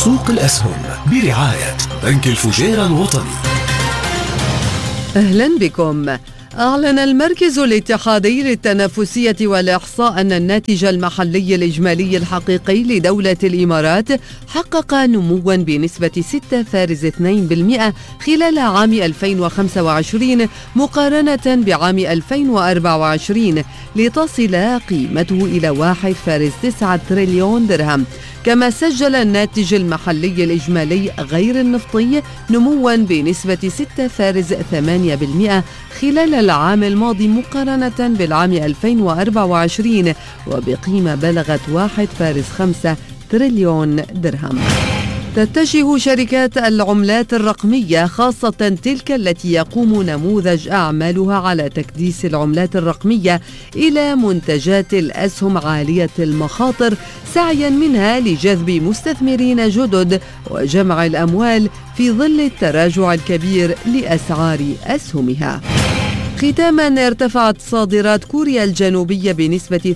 سوق الأسهم برعاية بنك الفجيرة الوطني. أهلا بكم. أعلن المركز الاتحادي للتنافسية والإحصاء أن الناتج المحلي الإجمالي الحقيقي لدولة الإمارات حقق نمواً بنسبة 6.2% خلال عام 2025 مقارنة بعام 2024 لتصل قيمته إلى 1.9 تريليون درهم. كما سجل الناتج المحلي الإجمالي غير النفطي نمواً بنسبة 6.8% خلال العام الماضي مقارنة بالعام 2024 وبقيمة بلغت 1.5 تريليون درهم. تتجه شركات العملات الرقمية خاصة تلك التي يقوم نموذج أعمالها على تكديس العملات الرقمية إلى منتجات الأسهم عالية المخاطر سعيا منها لجذب مستثمرين جدد وجمع الأموال في ظل التراجع الكبير لأسعار أسهمها. ختاما، ارتفعت صادرات كوريا الجنوبية بنسبة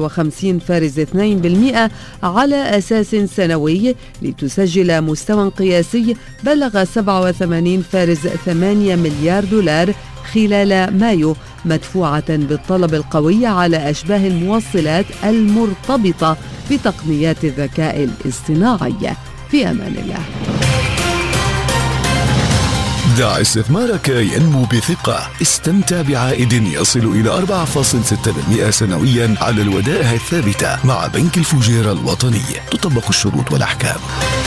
53.2% على أساس سنوي لتسجل مستوى قياسي بلغ 87.8 مليار دولار خلال مايو، مدفوعة بالطلب القوي على أشباه الموصلات المرتبطة بتقنيات الذكاء الاصطناعي. في أمان الله. دع استثمارك ينمو بثقة. استمتع بعائد يصل إلى 4.6% سنويا على الودائع الثابتة مع بنك الفجيرة الوطني. تطبق الشروط والأحكام.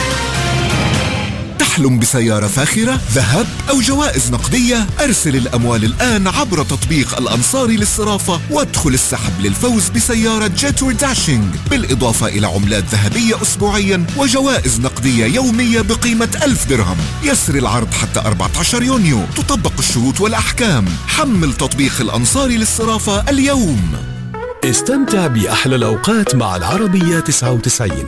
تحلم بسيارة فاخرة، ذهب أو جوائز نقدية؟ أرسل الأموال الآن عبر تطبيق الأنصاري للصرافة وادخل السحب للفوز بسيارة جيتور داشينج، بالإضافة إلى عملات ذهبية أسبوعيا وجوائز نقدية يومية بقيمة 1000 درهم. يسر العرض حتى 14 يونيو. تطبق الشروط والأحكام. حمل تطبيق الأنصاري للصرافة اليوم. استمتع بأحلى الأوقات مع العربية 99.